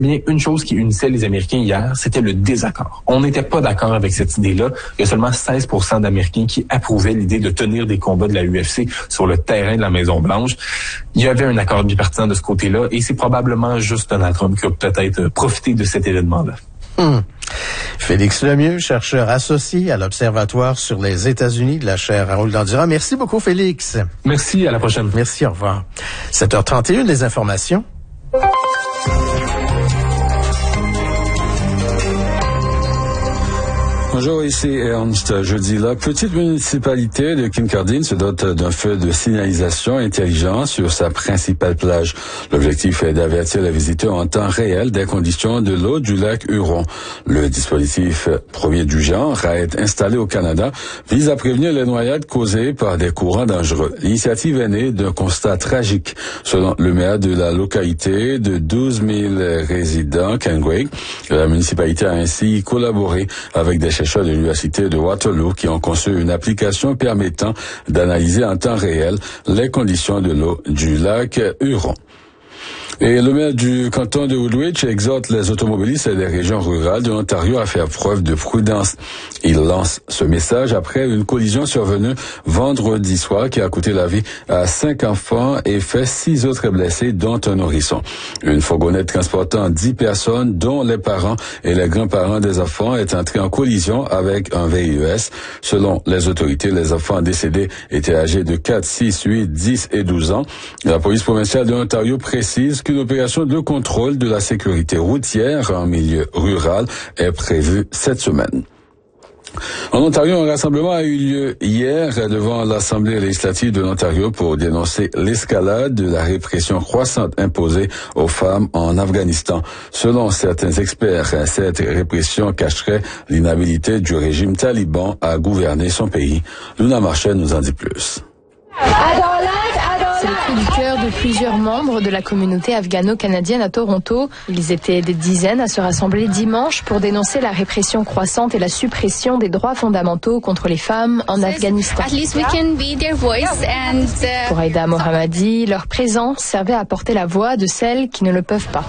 Mais une chose qui unissait les Américains hier, c'était le désaccord. On n'était pas d'accord avec cette idée-là. Il y a seulement 16% d'Américains qui approuvaient l'idée de tenir des combats de la UFC sur le terrain de la Maison-Blanche. Il y avait un accord bipartisan de ce côté-là et c'est probablement juste Donald Trump qui a peut-être profité de cet événement-là. Félix Lemieux, chercheur associé à l'Observatoire sur les États-Unis de la chaire Harold Dandurand. Merci beaucoup, Félix. Merci, à la prochaine. Merci, au revoir. 7h31, les informations. Bonjour, ici Ernst. Jeudi, la petite municipalité de Kincardine se dote d'un feu de signalisation intelligent sur sa principale plage. L'objectif est d'avertir les visiteurs en temps réel des conditions de l'eau du lac Huron. Le dispositif premier du genre à être installé au Canada vise à prévenir les noyades causées par des courants dangereux. L'initiative est née d'un constat tragique. Selon le maire de la localité de 12 000 résidents, Kengrake, la municipalité a ainsi collaboré avec des chercheurs de l'Université de Waterloo qui ont conçu une application permettant d'analyser en temps réel les conditions de l'eau du lac Huron. Et le maire du canton de Woodridge exhorte les automobilistes et les régions rurales de l'Ontario à faire preuve de prudence. Il lance ce message après une collision survenue vendredi soir qui a coûté la vie à 5 enfants et fait 6 autres blessés, dont un nourrisson. Une fourgonnette transportant 10 personnes, dont les parents et les grands-parents des enfants, est entrée en collision avec un VUS. Selon les autorités, les enfants décédés étaient âgés de 4, 6, 8, 10 et 12 ans. La police provinciale de l'Ontario précise qu'une opération de contrôle de la sécurité routière en milieu rural est prévue cette semaine. En Ontario, un rassemblement a eu lieu hier devant l'Assemblée législative de l'Ontario pour dénoncer l'escalade de la répression croissante imposée aux femmes en Afghanistan. Selon certains experts, cette répression cacherait l'inhabilité du régime taliban à gouverner son pays. Luna Marchais nous en dit plus. C'est le cri du cœur de plusieurs membres de la communauté afghano-canadienne à Toronto. Ils étaient des dizaines à se rassembler dimanche pour dénoncer la répression croissante et la suppression des droits fondamentaux contre les femmes en Afghanistan. Pour Aïda Mohammadi, leur présence servait à porter la voix de celles qui ne le peuvent pas.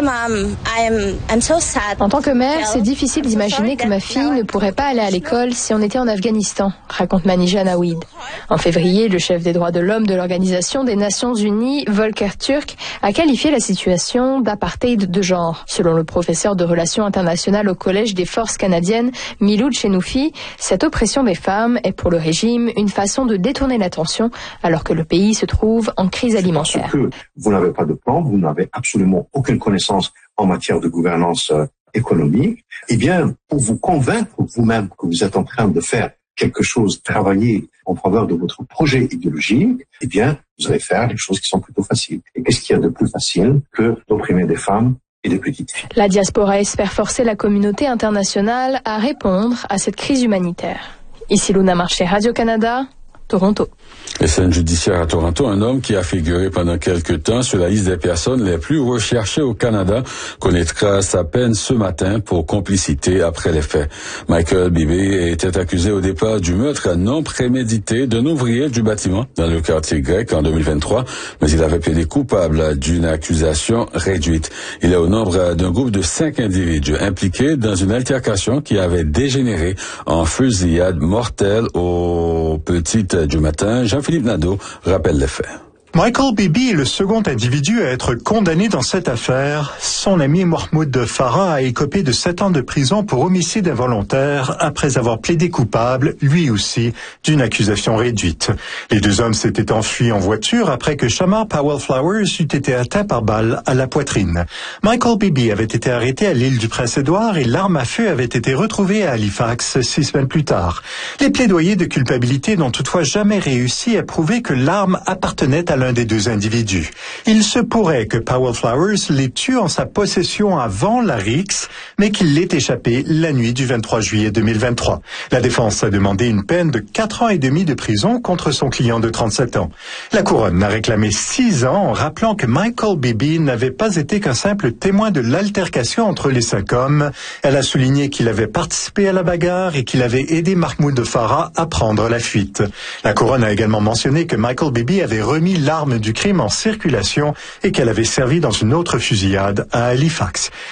En tant que mère, c'est difficile d'imaginer que ma fille ne pourrait pas aller à l'école si on était en Afghanistan, raconte Manija Nawid. En février, le chef des droits de l'homme de l'Organisation des Nations Unies, Volker Turk, a qualifié la situation d'apartheid de genre. Selon le professeur de relations internationales au Collège des forces canadiennes, Miloud Chenoufi, cette oppression des femmes est pour le régime une façon de détourner l'attention alors que le pays se trouve en crise alimentaire. Parce que vous n'avez pas de plan, vous n'avez absolument aucune connaissance en matière de gouvernance économique, eh bien, pour vous convaincre vous-même que vous êtes en train de faire quelque chose, travailler en faveur de votre projet idéologique, eh bien, vous allez faire des choses qui sont plutôt faciles. Et qu'est-ce qu'il y a de plus facile que d'opprimer des femmes et des petites filles? La diaspora espère forcer la communauté internationale à répondre à cette crise humanitaire. Ici Luna Marché, Radio-Canada, Toronto. Les scènes judiciaires à Toronto, un homme qui a figuré pendant quelques temps sur la liste des personnes les plus recherchées au Canada connaîtra sa peine ce matin pour complicité après les faits. Michael Bibby était accusé au départ du meurtre non prémédité d'un ouvrier du bâtiment dans le quartier grec en 2023, mais il avait plaidé coupable d'une accusation réduite. Il est au nombre d'un groupe de 5 individus impliqués dans une altercation qui avait dégénéré en fusillade mortelle aux petites du matin. Jean-Philippe Nadeau rappelle les faits. Michael Bibby est le second individu à être condamné dans cette affaire. Son ami Mahmoud Farah a écopé de 7 ans de prison pour homicide involontaire après avoir plaidé coupable, lui aussi, d'une accusation réduite. Les deux hommes s'étaient enfuis en voiture après que Shamar Powell Flowers eût été atteint par balle à la poitrine. Michael Bibby avait été arrêté à l'île du Prince-Édouard et l'arme à feu avait été retrouvée à Halifax 6 semaines plus tard. Les plaidoyers de culpabilité n'ont toutefois jamais réussi à prouver que l'arme appartenait à l'un des deux individus. Il se pourrait que Powell Flowers l'ait tué en sa possession avant la rixe, mais qu'il l'ait échappé la nuit du 23 juillet 2023. La défense a demandé une peine de 4 ans et demi de prison contre son client de 37 ans. La couronne a réclamé 6 ans en rappelant que Michael Bibby n'avait pas été qu'un simple témoin de l'altercation entre les 5 hommes. Elle a souligné qu'il avait participé à la bagarre et qu'il avait aidé Mahmoud Farah à prendre la fuite. La couronne a également mentionné que Michael Bibby avait remis l'arme du crime en circulation et qu'elle avait servi dans une autre fusillade à Halifax.